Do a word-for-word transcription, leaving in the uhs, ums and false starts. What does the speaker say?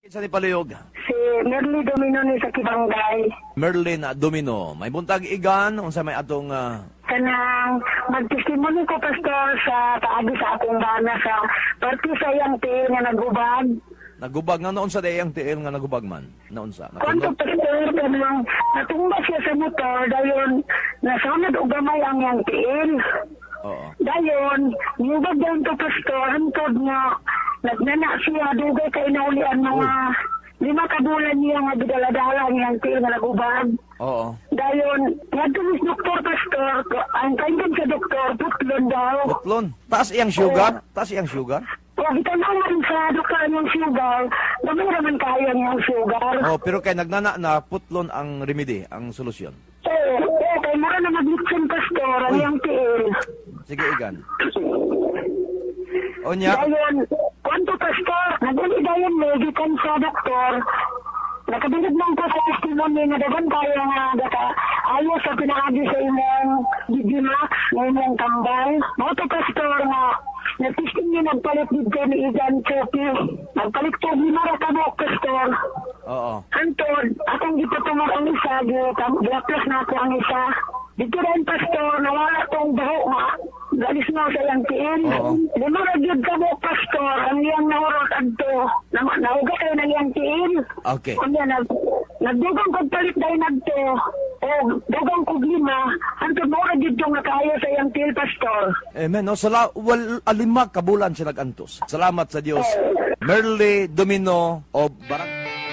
Sa ni paluyog, Si Merly Domino ni sa Kibanggay. Merlin Domino. May buntag igan, unsa may atong ah, Kanang magtestimony ko, Pastor, sa taagi sa akong bana sa party sa iyang tiil nga nagubag. nagubag nga noon sa dayang tiil nga nagubag man. Noon sa. Kwanto, Natunog? Pastor, kanang natumba siya sa motor, dayon nasunod o gamay ang iyang tiil. Oo. Dayon, niyubag dayon to, Pastor, hantod nga nagnana siya, dugay kay naulian mga lima kabulan niya nga bidaladala niyang tiil nga nagubag. Oo. Dayon, nagtumis doktor, Pastor, ang kaingan sa doktor, putlon daw. Putlon. Taas iyang sugar? Taas iyang sugar? Kung itanawan sa doktor niyang sugar, gamay naman kaya niyang sugar. Oh, pero kay nagnana na putlon ang remedy, ang solusyon. Oo, oo, kay mara na maglitsin, Pastor, ang Uy. iyang tiil. Sige igan. Onya. Dayon, kwanto, Pastor, naguli dayon mo, gikan sa doktor, nakabilib lang ko sa testimony nga dagan kaya nga daka ayos sa pinaagi sa imong Digimax, nga imong tambal. Mga to, Pastor, nga nagtisting niya nagpalit dito ni Igan Chopi. Nagpalit ko lima ra ka mo, Pastor. Oo. Antod, akong gipatumag ang isa, gilaplas na ako ang isa. Dito rin, Pastor, nawala tong baho nga. Galis nga sa iyang tiil. Oo. Lima ra gyud ka mo, Pastor, ang iyang naurot adto. Na, nauga kayo ng iyang tiil. Okay. Kanya, nag, nagdugang kong palit dahil nagto. O, dugang kong lima. Antod mo ra gyud yung nakaayo sa iyang tiil, Pastor. Amen. No, sala wal alima kabulan siya nagantos. Salamat sa Dios. Merly Domino o Barang